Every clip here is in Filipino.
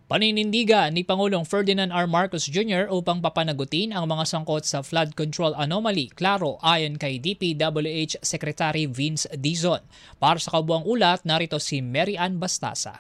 Paninindigan ni Pangulong Ferdinand R. Marcos Jr. upang papanagutin ang mga sangkot sa flood control anomaly, klaro ayon kay DPWH Secretary Vince Dizon. Para sa kabuang ulat, narito si Mary Ann Bastasa.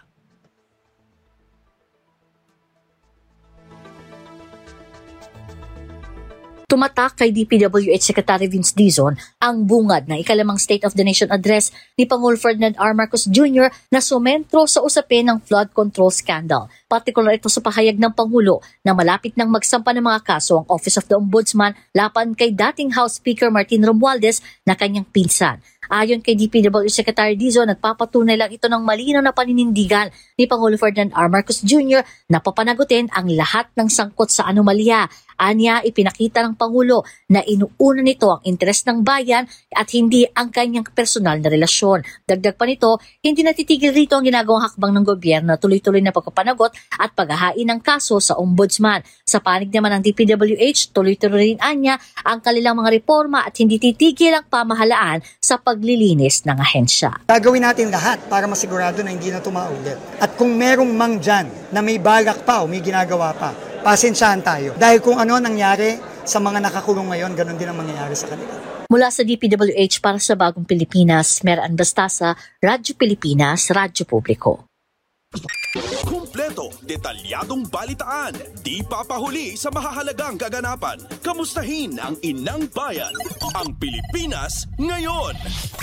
Tumatak kay DPWH Secretary Vince Dizon ang bungad ng ikalimang State of the Nation address ni Pangulong Ferdinand R. Marcos Jr. na sumentro sa usapin ng flood control scandal. Partikular ito sa pahayag ng Pangulo na malapit nang magsampa ng mga kaso ang Office of the Ombudsman laban kay dating House Speaker Martin Romualdez na kanyang pinsan. Ayon kay DPWH Secretary Dizon, nagpapatunay lang ito ng malinaw na paninindigan ni Pangulong Ferdinand R. Marcos Jr. na papanagutin ang lahat ng sangkot sa anomalya. Anya, ipinakita ng Pangulo na inuuna nito ang interes ng bayan at hindi ang kanyang personal na relasyon. Dagdag pa nito, hindi natitigil rito ang ginagawang hakbang ng gobyerno na tuloy-tuloy na pagpapanagot at paghahain ng kaso sa Ombudsman. Sa panig naman ng DPWH, tuloy-tuloy rin anya ang kanilang mga reforma at hindi titigil ang pamahalaan sa paglilinis ng ahensya. Gagawin natin lahat para masigurado na hindi na tumaulit. At kung merong mang dyan na may balak pa o may ginagawa pa, pasensyahan tayo. Dahil kung ano nangyari sa mga nakakulong ngayon, ganun din ang mangyayari sa kanila. Mula sa DPWH para sa Bagong Pilipinas, Mary Ann Bastasa, Radyo Pilipinas, Radyo Publiko. Kumpleto, detalyadong balitaan, di papahuli sa mahahalagang kaganapan. Kamustahin ang inang bayan, ang Pilipinas ngayon.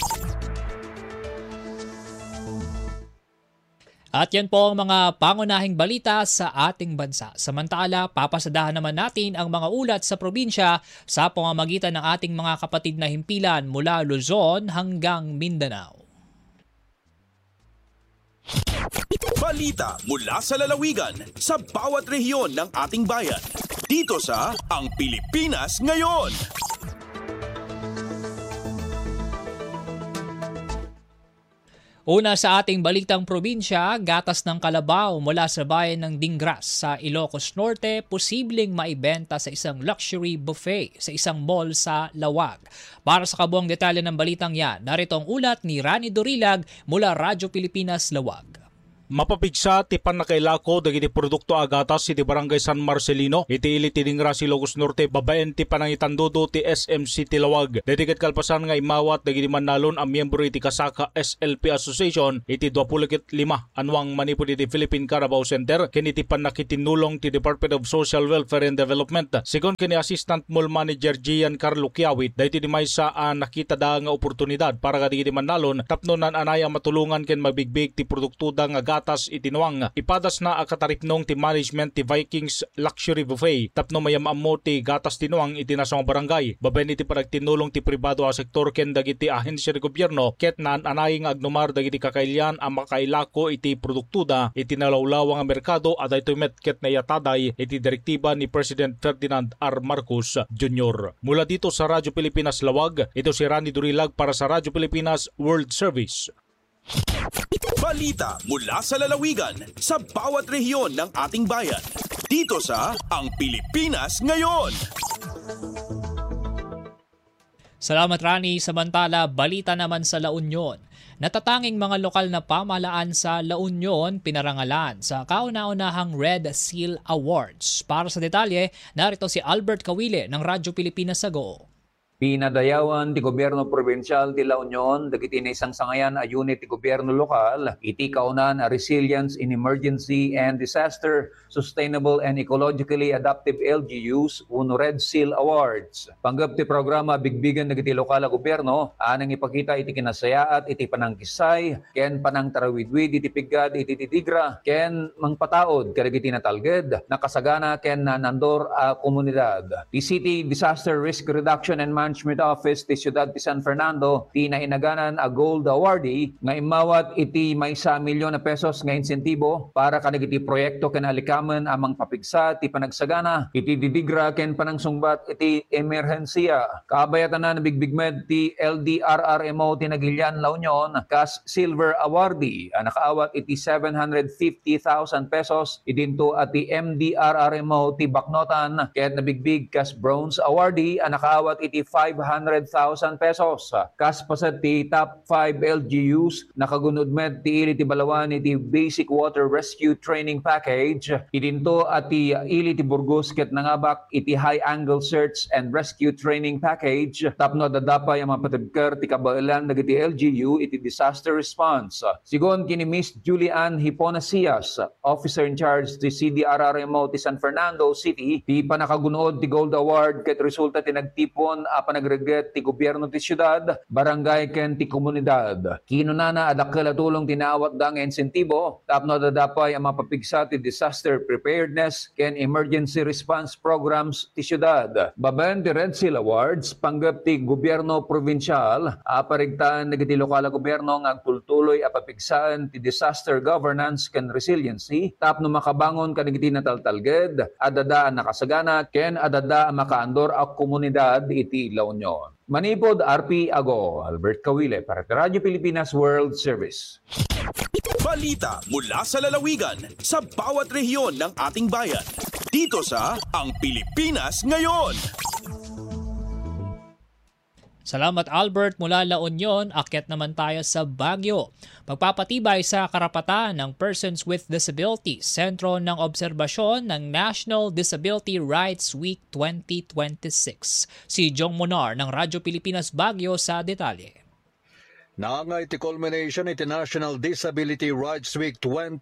At yan po ang mga pangunahing balita sa ating bansa. Samantala, papasadahan naman natin ang mga ulat sa probinsya sa pamamagitan ng ating mga kapatid na himpilan mula Luzon hanggang Mindanao. Balita mula sa lalawigan sa bawat rehiyon ng ating bayan. Dito sa Ang Pilipinas Ngayon. Una sa ating balitang probinsya, gatas ng kalabaw mula sa bayan ng Dingras sa Ilocos Norte posibleng maibenta sa isang luxury buffet sa isang mall sa Lawag. Para sa kabuang detalye ng balitang yan, narito ang ulat ni Rani Dorilag mula Radyo Pilipinas Lawag. Mapapigsa ti panakailako dagiti produkto agatas iti Barangay San Marcelino iti ili ti Dingras Ilocos Norte babaen ti panangitandudo ti SMC ti Lawag. Dedikat kalpasan nga imawat dagiti manalon ang miyembro iti Kasaka SLP Association iti 25 anwang manipod iti Philippine Carabao Center ken iti panakitinulong ti Department of Social Welfare and Development. Sigon kini Assistant Mall Manager Gian Carlo Kiawit dahiti di maysa nakita da nga oportunidad para kadagiti manalon tapno nan anaya matulungan ken mabigbig ti produkto da nga gatas itinuang ipadas na akatariknong ti management ti Vikings Luxury Buffet tapno mayamamo ti gatas tinuang iti nasong barangay babaen iti panagtinulong ti pribado a sektor ken dagiti ahensya ti gobyerno ket naan anayeng agnumar dagiti kakailyan ang makailako iti produktuda iti nalawlawang ang merkado at ito'y met ket nayataday iti direktiba ni President Ferdinand R. Marcos Jr. Mula dito sa Radyo Pilipinas Lawag, ito si Rani Durilag para sa Radyo Pilipinas World Service. Balita mula sa lalawigan sa bawat rehiyon ng ating bayan. Dito sa Ang Pilipinas Ngayon. Salamat Rani. Samantala, balita naman sa La Union. Natatanging mga lokal na pamahalaan sa La Union pinarangalan sa kauna-unahang Red Seal Awards. Para sa detalye, narito si Albert Kawile ng Radyo Pilipinas sa Go. Pinadayawan ti gobyerno provincial ti La Union dagiti isang sangayan a unit ti gobyerno lokal iti kaunan a resilience in emergency and disaster sustainable and ecologically adaptive LGUs uno Red Seal Awards. Panggap ti programa bigbigan dagiti lokal a gobyerno anang ipakita iti kinasayaat iti panangkisay ken panang tarawidwid iti piggad iti tidigra ken mangpataod kadagiti natalged nakasagana ken nanandor a komunidad. Ti City Disaster Risk Reduction and Management Office ti Ciudad ti San Fernando ti nainaganan a gold awardee nga imawat iti maysa milyon na pesos nga insentibo para kadagiti proyekto ken alikamen amang papigsa ti panagsagana iti didigra ken panangsungbat iti emerhensiya. Kaabayatan na nabigbigmed ti LDRRMO ti Nagilian La Union kas silver awardee nakaawat iti 750,000 pesos idinto at ti MDRRMO ti Baknotan ket nabigbig kas bronze awardee nakaawat iti 500,000 pesos. Kaspaset ti top 5 LGUs nakagunod med ti ili ti Balawan iti Basic Water Rescue Training Package. Idinto at ti ili ti Burgos ket nangabak iti High Angle Search and Rescue Training Package. Tapno dadapay ang mapatibker ti kabailan dagiti LGU iti disaster response. Sigon kini Miss Julian Hiponasias, Officer in Charge ti CDRRMO ti San Fernando City, ti panakagunood ti Gold Award ket resulta ti nagtipon a panagreget ti gobyerno ti syudad, barangay ken ti komunidad. Kinunana adakkel a tulong tinawat da nga insentibo tapno dadapay ang mapapigsa ti disaster preparedness ken emergency response programs ti syudad. Babaen ti Red Seal Awards panggap ti gobyerno provincial aparigtaan dagiti lokal a gobyerno nga agtultuloy a papigsaan ti disaster governance ken resiliency tapno makabangon kadagiti nataltalged adada nakasagana ken adada makaandor a komunidad iti La Union. Manipod RP Ago, Albert Kawile para sa Radyo Pilipinas World Service. Balita mula sa lalawigan sa bawat rehiyon ng ating bayan. Dito sa Ang Pilipinas Ngayon. Salamat Albert mula La Union, akyat naman tayo sa Baguio. Pagpapatibay sa karapatan ng persons with disabilities, sentro ng obserbasyon ng National Disability Rights Week 2026. Si Jong Monar ng Radyo Pilipinas Baguio sa detalye. Naangay iti culmination iti National Disability Rights Week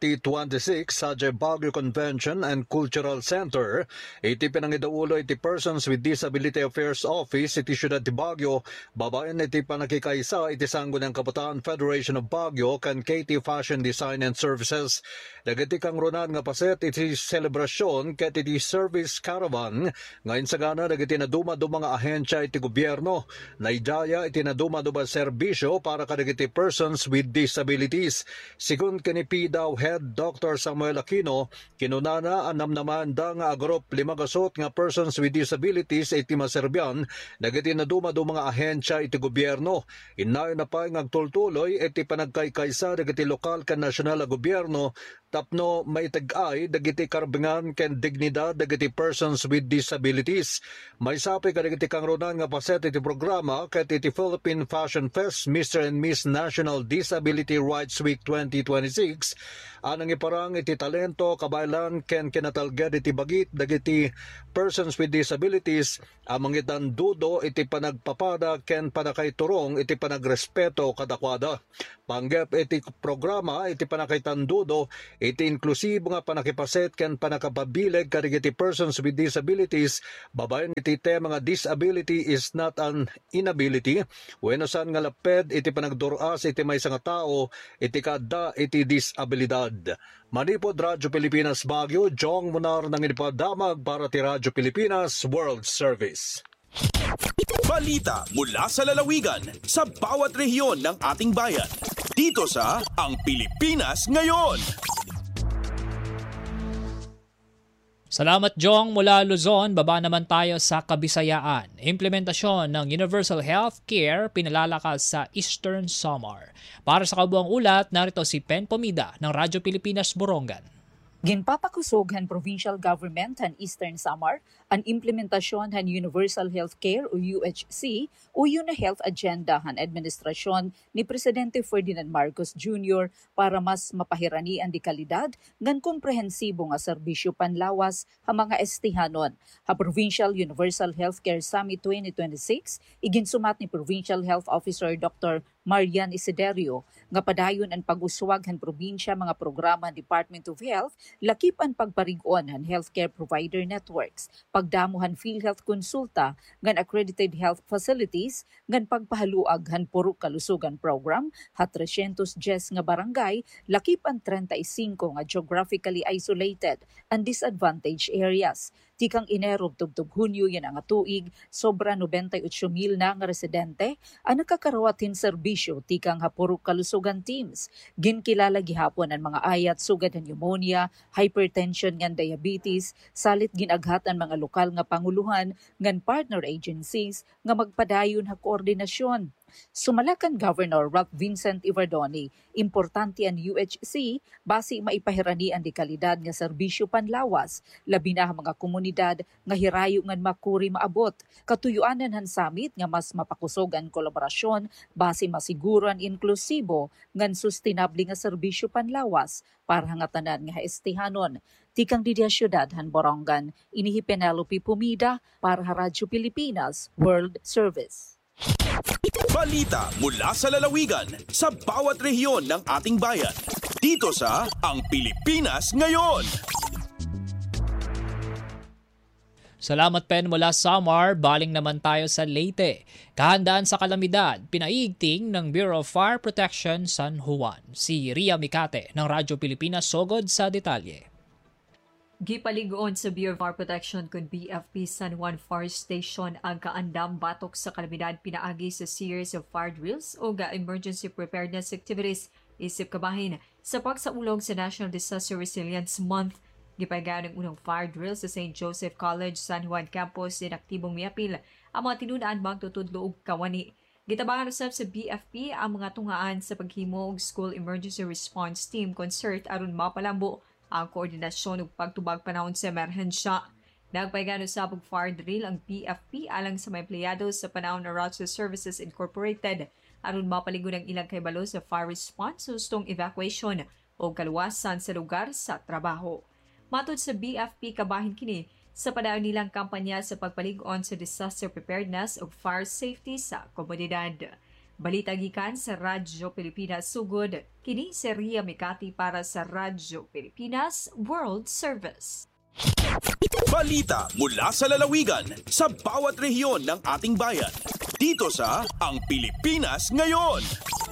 2026 sa Baguio Convention and Cultural Center. Iti pinangidaulo iti Persons with Disability Affairs Office iti Siyudad ti Baguio, babaen iti panakikaisa iti Sangguniang ng Kabataan Federation of Baguio kan KT Fashion Design and Services. Dagiti kang runan nga paset iti selebrasyon ket iti service caravan ngayon sagana dagiti naduma-duma nga ahensya iti gobyerno naidaya iti naduma-duma serbisyo para kadagiti persons with disabilities. Sigun kani PDAW Head Dr. Samuel Aquino, kinunana anam naman da nga agrup 5 nga persons with disabilities iti maserbian dagiti naduma-duma nga ahensya iti gobyerno. Inayon na pa nga agtultuloy iti panagkaykaysa dagiti lokal ken nasyonal a gobyerno tapno maitag-ay dagiti karbingan ken dignidad dagiti persons with disabilities. May sapi kadagiti kangrunan nga paset iti programa ket iti Philippine Fashion Fest Mr. and Miss National Disability Rights Week 2026 anang iparang iti talento kabailan ken kinatalged iti bagit dagiti persons with disabilities amang itandudo iti panagpapada ken panakaiturong iti panagrespeto kadakwada. Panggep iti programa iti panakaitandudo iti inklusibo nga panakipaset ken panakapabileg kadagiti persons with disabilities babaen iti tema nga disability is not an inability wenno saan nga laped iti panagduras iti maysa nga tao iti kada iti disabilidad. Manipod Radyo Pilipinas Baguio, Jong Monar ng inipadamag para ti Radyo Pilipinas World Service. Balita mula sa lalawigan sa bawat rehiyon ng ating bayan. Dito sa Ang Pilipinas Ngayon. Salamat Jong mula Luzon, baba naman tayo sa Kabisayaan. Implementasyon ng Universal Health Care pinalalakas sa Eastern Samar. Para sa kabuang ulat, narito si Pen Pomida ng Radyo Pilipinas Borongan. Ginpapakusog han provincial government han Eastern Samar ang implementasyon han Universal Health Care o UHC o Una Health Agenda han administrasyon ni Presidente Ferdinand Marcos Jr. para mas mapahirani ang dekalidad ngan komprehensibo nga serbisyo panlawas ha mga estihanon. Ha Provincial Universal Health Care Summit 2026 iginsumat ni Provincial Health Officer Dr. Marian Isiderio nga padayon ang pag-uswag han probinsya mga programa ng Department of Health lakip ang pagparig-on han healthcare provider networks, pagdamuhan PhilHealth konsulta ngan accredited health facilities ngan pagpahaluag han puro kalusugan program ha 310 nga barangay lakip ang 35 nga geographically isolated and disadvantaged areas. Tikang Enero tugtog Hunyo yan ang tuig, sobra 98,000 na nga residente ang nakakarawatin serbisyo tikang hapuro kalusugan teams. Ginkilala gihapon ang mga ayat sugad ng pneumonia, hypertension ngan diabetes, salit ginaghat ang mga lokal nga panguluhan ngan partner agencies nga magpadayon ha koordinasyon. Sumalakan Governor Ralph Vincent Ivardoni, importante ang UHC basi maipahirani ang dekalidad nga serbisyo panlawas, labi na mga komunidad nga hirayo ngan makuri maabot. Katuyuanan han summit nga mas mapakusog ang kolaborasyon basi masiguran inklusibo ngan sustainable nga serbisyo panlawas para nga tanan nga haestihanon. Tikang Didia Syudad han Borongan, inihi Penelope Pumida para sa Radyo Pilipinas World Service. Balita mula sa lalawigan sa bawat rehiyon ng ating bayan. Dito sa Ang Pilipinas Ngayon. Salamat Pen mula Samar, baling naman tayo sa Leyte. Kahandaan sa kalamidad, pinaigting ng Bureau of Fire Protection San Juan. Si Ria Micate ng Radyo Pilipinas sugod sa detalye. Gipaligoon sa Bureau of Fire Protection kung BFP San Juan Fire Station ang kaandam batok sa kalamidad pinaagi sa series of fire drills o emergency preparedness activities isip kabahin sa pagsaulong sa National Disaster Resilience Month. Gipaygaan ang unang fire drill sa St. Joseph College San Juan Campus din aktibong miapil ang mga tinudaan magtutudlo og kawani. Gitabangan usab sa BFP ang mga tungaan sa paghimo og school emergency response team concert aron mapalambo ang koordinasyon ug pagtubag panahon sa emerhensya. Nagpaygano sa fire drill ang PFP alang sa mga empleyado sa panahon na Rochester Services Incorporated aron mapaligon ang ilang kahibalo sa fire response sustong evacuation o kaluwasan sa lugar sa trabaho. Matod sa BFP kabahin kini sa padayon nilang kampanya sa pagpalig-on sa disaster preparedness ug fire safety sa komunidad. Balita gikan sa Radyo Pilipinas sugod, kini si Ria Micati para sa Radyo Pilipinas World Service. Balita mula sa lalawigan sa bawat rehiyon ng ating bayan. Dito sa Ang Pilipinas Ngayon.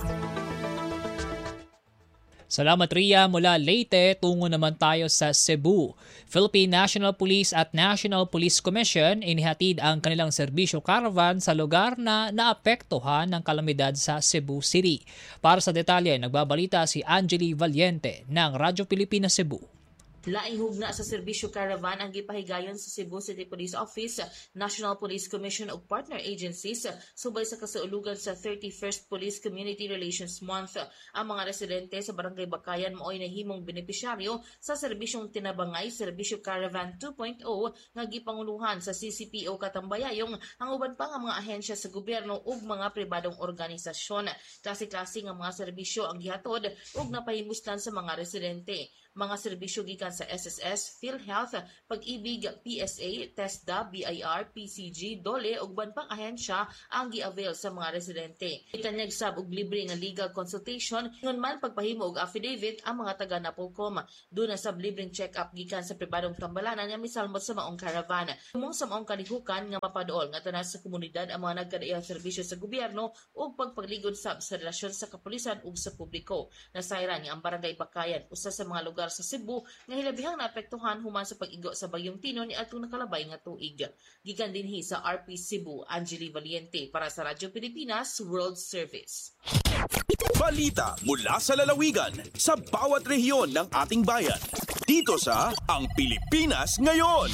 Salamat Ria mula Leyte, tungo naman tayo sa Cebu. Philippine National Police at National Police Commission inihatid ang kanilang serbisyo caravan sa lugar na naapektuhan ng kalamidad sa Cebu City. Para sa detalye, nagbabalita si Angeli Valiente ng Radyo Pilipinas Cebu. Laing hugna sa serbisyo caravan ang gipahigayon sa Cebu City Police Office, National Police Commission ug partner agencies subay sa kasaulugan sa 31st Police Community Relations Month. Ang mga residente sa Barangay Bakayan maoy nahimong benepisyaryo sa serbisyong tinabangay Serbisyo Caravan 2.0 nga gipanguluhan sa CCPO Katambayayong ang uban pa nga mga ahensya sa gobyerno ug mga pribadong organisasyon. Klase-klase nga mga serbisyo ang gihatod ug napahimuslan sa mga residente. Mga serbisyo gikan sa SSS, PhilHealth, Pag-ibig, PSA, TESDA, BIR, PCG, DOLE ug ban pang ahensya ang gi-avail sa mga residente. Itanyag sab og libre nga legal consultation ngon man pagpahimo og affidavit ang mga taga Napolcom. Duna sab libreng check-up gikan sa pribadong tambalanan nga misalmot sa maong caravan. Tumong sa maong kalihukan nga mapaduol nga tanan sa komunidad ang mga nagkadaiyang serbisyo sa gobyerno ug pagpagligod sab sa relasyon sa kapulisan ug sa publiko. Nasayran nga ang Barangay Bakayan usa sa mga lugar sa Cebu nga hilabihang naapektuhan human sa pag-igo sa bagyong Tino ni atong nakalabay nga tuig. Gikan dinhi sa RP Cebu, Angeli Valiente para sa Radyo Pilipinas World Service. Balita mula sa lalawigan sa bawat rehiyon ng ating bayan. Dito sa Ang Pilipinas Ngayon.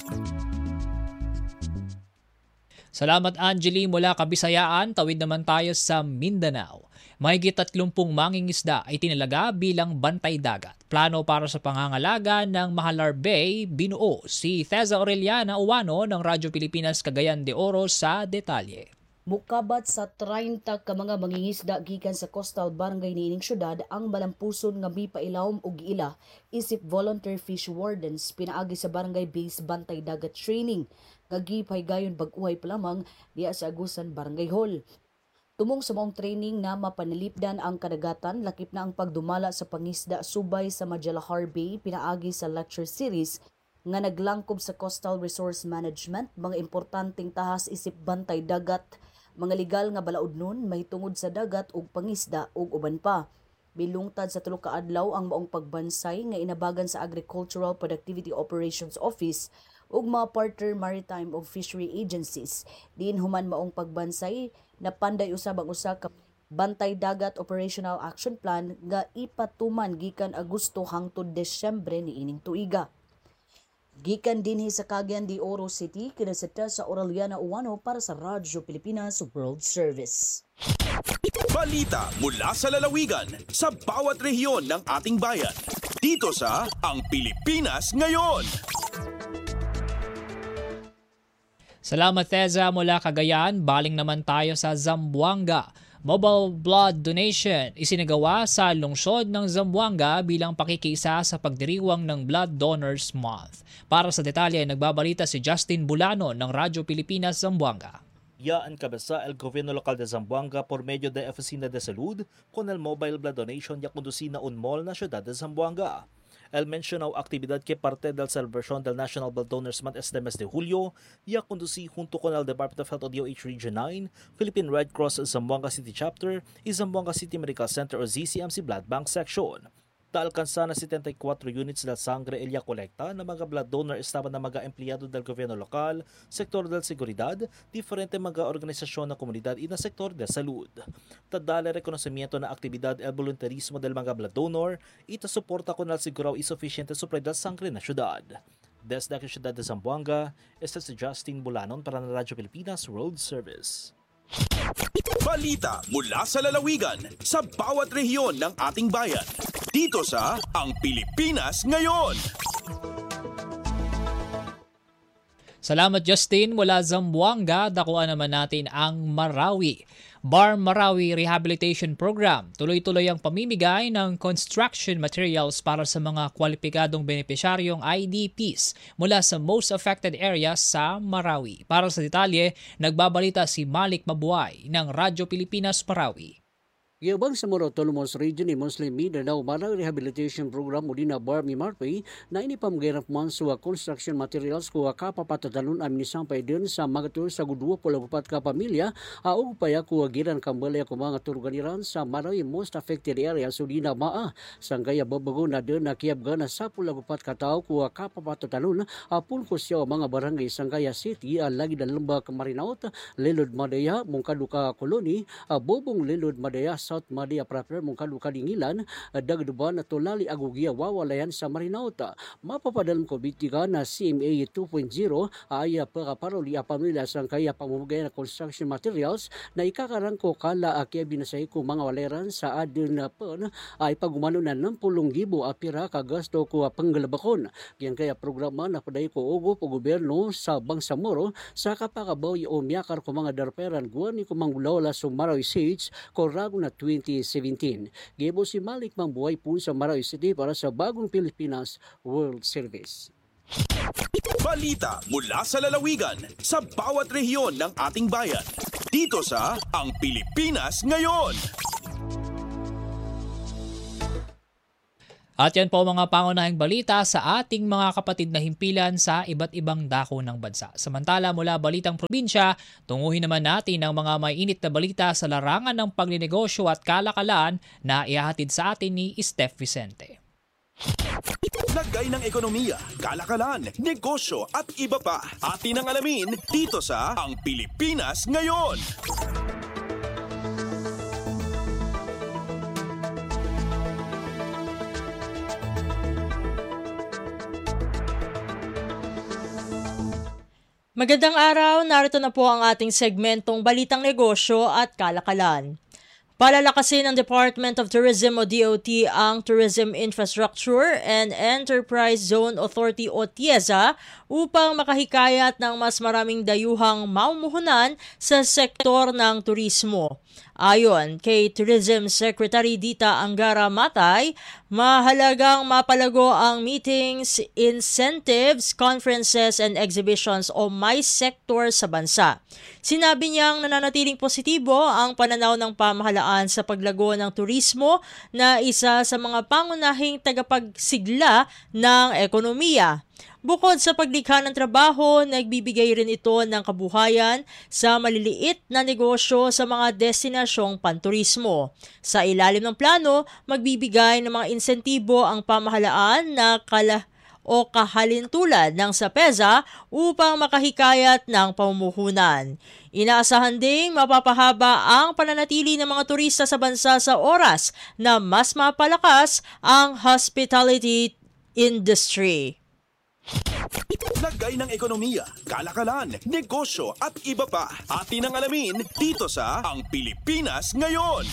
Salamat Angeli mula Kabisayaan, tawid naman tayo sa Mindanao. Mahigit 30 mangingisda ay tinalaga bilang bantay dagat. Plano para sa pangangalaga ng Mahalar Bay, binuo si Theza Aureliana Uwano ng Radyo Pilipinas Cagayan de Oro sa detalye. Mukabat sa 30 ka mga mangingisda gikan sa coastal barangay niining syudad ang malampuson nga mipailawom og ila isip volunteer fish wardens pinaagi sa barangay base bantay dagat training nga gipaygayon bag-uhay pa lamang diya sa Agusan Barangay Hall. Tumong sa maong training na mapanalipdan ang kadagatan, lakip na ang pagdumala sa pangisda subay sa Majalahar Bay pinaagi sa lecture series nga naglangkob sa Coastal Resource Management, mga importanteng tahas isip bantay dagat, mga legal nga balaod nun, may tungod sa dagat ug pangisda ug uban pa. Bilungtad sa 3 ka adlaw ang maong pagbansay nga inabagan sa Agricultural Productivity Operations Office ug mga partner maritime ug fishery agencies. Diin human maong pagbansay na panday usab ang usa ka bantay dagat operational action plan nga ipatuman gikan Agosto hangtod Desyembre niining tuiga. Gikan dinhi sa Cagayan de Oro City, kinasita sa Aureliana Uwano para sa Radyo Pilipinas World Service. Balita mula sa lalawigan sa bawat rehiyon ng ating bayan. Dito sa Ang Pilipinas Ngayon. Salamat Teza mula Cagayan. Baling naman tayo sa Zamboanga. Mobile blood donation isinagawa sa lungsod ng Zamboanga bilang pakikiisa sa pagdiriwang ng Blood Donors Month. Para sa detalye, nagbabalita si Justin Bulano ng Radyo Pilipinas Zamboanga. Ya encabeza el gobierno local de Zamboanga por medio de Oficina de Salud con el mobile blood donation ya conducida un mall na ciudad de Zamboanga. El mencionado actividad que parte del celebración del National Blood Donors Month este mes de julio ya conducí junto con el Department of Health o DOH Region 9, Philippine Red Cross Zamboanga City Chapter y Zamboanga City Medical Center o ZCMC Blood Bank Section. Naalcansa na 74 units del sangre el kolekta na mga blood donor estaban na mga empleyado del gobyerno lokal, sektor del seguridad, diferente mga organisasyon ng komunidad y na sektor de salud. Tadale reconocimiento na aktibidad el voluntarismo del mga blood donor ita suporta con el siguraw y suficiente supply del sangre na syudad. Desde la ciudad de Zamboanga, este si Justin Bulanon para na Radyo Pilipinas World Service. Balita mula sa lalawigan sa bawat rehiyon ng ating bayan. Dito sa Ang Pilipinas Ngayon. Salamat Justin mula Zamboanga. Dakuan naman natin ang Marawi. Bar Marawi Rehabilitation Program. Tuloy-tuloy ang pamimigay ng construction materials para sa mga kwalipikadong benepisyaryong IDPs mula sa most affected areas sa Marawi. Para sa detalye, nagbabalita si Malik Mabuhay ng Radyo Pilipinas Marawi. Yabang sa Morotolomos Region ni Muslim Mindanao Marang Rehabilitation Program muli na Bar Mimarpay na inipamgerap man sa construction materials ko kapapatatalon aminisang paidun sa magatur sa gudwa pulagupat ka pamilya o upaya ko agiran kambali ako mga turganiran sa Marawi most affected area so di na maa sanggaya babago na dun na kiyabga na sa pulagupat ka tao ko kapapatatalon apun ko siya mga barangay Sanggaya City lagi na lembak Marinaot Lilod Madaya Mungkaduka Koloni Bobong Lilod Madaya South Madia proper mungkadu kadingilan dagduban at tulali agugia wawalayan sa Marinauta. Mapapadalam ko bitika na CMA 2.0 ay pagkaparoli pamilya sang kaya pamumugay na construction materials na ikakarang ko kala akya binasay ko mga waleran sa adun na pon ay pagumano na 60,000 apira kagasto ko panggalabakon. Yan kaya programa na paday ko ugo po gobyerno sa Bangsamoro sa kapakabaw o miyakar ko mga darperan guwan ni kumanggulawla sa Marawi Siege ko rago na 2017. Gibo si Malik Mambuhay po sa Marawi City para sa Bagong Pilipinas World Service. Balita mula sa lalawigan sa bawat rehiyon ng ating bayan. Dito sa Ang Pilipinas Ngayon. At yan po mga pangunahing balita sa ating mga kapatid na himpilan sa iba't ibang dako ng bansa. Samantala mula Balitang Probinsya, tunguhin naman natin ang mga may init na balita sa larangan ng pagninegosyo at kalakalan na ihahatid sa atin ni Steph Vicente. Lagay ng ekonomiya, kalakalan, negosyo at iba pa. Atin ang alamin dito sa Ang Pilipinas Ngayon. Magandang araw, narito na po ang ating segmentong Balitang Negosyo at Kalakalan. Palalakasin ng Department of Tourism o DOT ang Tourism Infrastructure and Enterprise Zone Authority o TIEZA upang makahikayat ng mas maraming dayuhang mamumuhunan sa sektor ng turismo. Ayon kay Tourism Secretary Dita Angara Matay, mahalagang mapalago ang meetings, incentives, conferences, and exhibitions o MICE sector sa bansa. Sinabi niyang nananatiling positibo ang pananaw ng pamahalaan sa paglago ng turismo na isa sa mga pangunahing tagapagsigla ng ekonomiya. Bukod sa paglikha ng trabaho, nagbibigay rin ito ng kabuhayan sa maliliit na negosyo sa mga destinasyong panturismo. Sa ilalim ng plano, magbibigay ng mga insentibo ang pamahalaan na kahalintulad ng SAPEZA upang makahikayat ng pamumuhunan. Inaasahan ding mapapahaba ang pananatili ng mga turista sa bansa sa oras na mas mapalakas ang hospitality industry. Lagay ng ekonomiya, kalakalan, negosyo at iba pa. Atin ang alamin dito sa Ang Pilipinas Ngayon.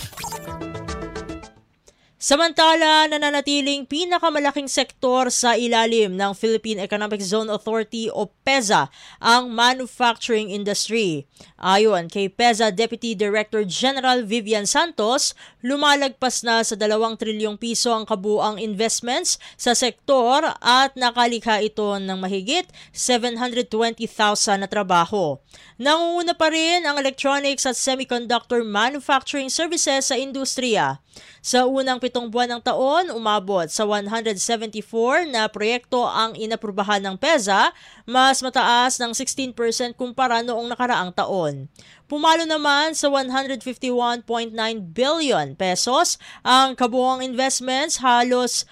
Samantala, nananatiling pinakamalaking sektor sa ilalim ng Philippine Economic Zone Authority o PEZA ang manufacturing industry. Ayon kay PEZA Deputy Director General Vivian Santos, lumalagpas na sa 2 trilyong piso ang kabuuang investments sa sektor at nakalikha ito ng mahigit 720,000 na trabaho. Nangunguna pa rin ang electronics at semiconductor manufacturing services sa industriya. Sa unang 7 buwan ng taon, umabot sa 174 na proyekto ang inaprubahan ng PEZA, mas mataas ng 16% kumpara noong nakaraang taon. Pumalo naman sa 151.9 billion pesos ang kabuuang investments, halos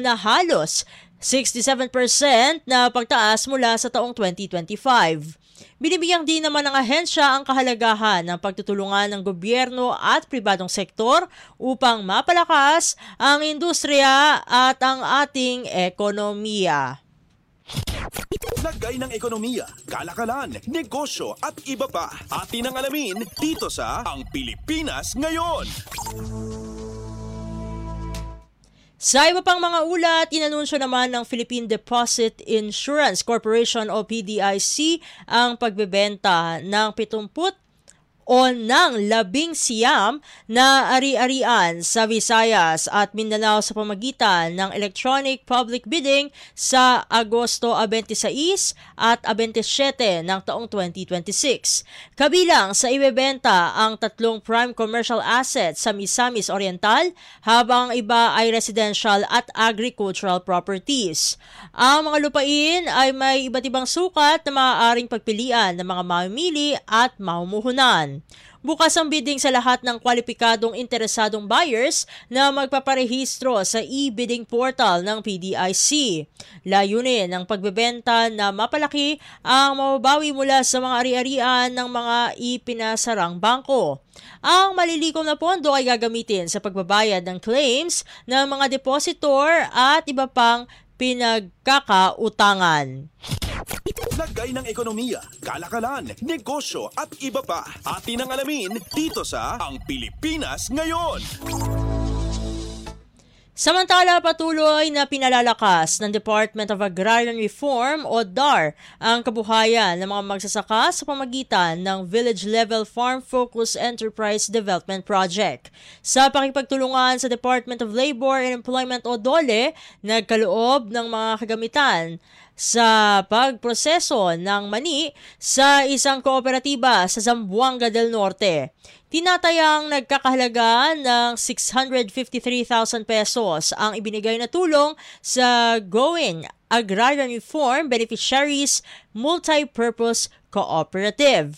67% na pagtaas mula sa taong 2025. Binibigyang din naman ng ahensya ang kahalagahan ng pagtutulungan ng gobyerno at pribadong sektor upang mapalakas ang industriya at ang ating ekonomiya. Lagay ng ekonomiya, kalakalan, negosyo at iba pa. Atin ang alamin dito sa Ang Pilipinas Ngayon. Sa iba pang mga ulat, inanunsyo naman ng Philippine Deposit Insurance Corporation o PDIC ang pagbebenta ng 70 o ng 11 na ari-arian sa Visayas at Mindanao sa pamagitan ng electronic public bidding sa Agosto 26 at 27 ng taong 2026. Kabilang sa ibebenta ang 3 prime commercial assets sa Misamis Oriental habang iba ay residential at agricultural properties. Ang mga lupain ay may iba't ibang sukat na maaaring pagpilian ng mga mamimili at mamumuhunan. Bukas ang bidding sa lahat ng kwalipikadong interesadong buyers na magpaparehistro sa e-bidding portal ng PDIC. Layunin ng pagbebenta na mapalaki ang mababawi mula sa mga ari-arian ng mga ipinasarang bangko. Ang malilikom na pondo ay gagamitin sa pagbabayad ng claims ng mga depositor at iba pang pinagkakautangan. Lagay ng ekonomiya, kalakalan, negosyo at iba pa. Atin ang alamin dito sa Ang Pilipinas Ngayon. Samantala, patuloy na pinalalakas ng Department of Agrarian Reform o DAR ang kabuhayan ng mga magsasaka sa pamagitan ng Village Level Farm Focus Enterprise Development Project. Sa pakipagtulungan sa Department of Labor and Employment o DOLE, nagkaloob ng mga kagamitan sa pagproseso ng mani sa isang kooperatiba sa Zamboanga del Norte. Tinatayang nagkakahalaga ng 653,000 pesos ang ibinigay na tulong sa Going Agrarian Reform Beneficiaries Multi-Purpose Cooperative.